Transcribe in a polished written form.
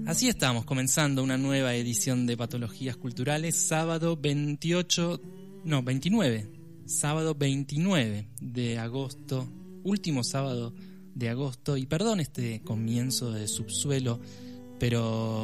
Así estamos, comenzando una nueva edición de Patologías Culturales, sábado 29 de agosto, último sábado de agosto, y perdón este comienzo de subsuelo, pero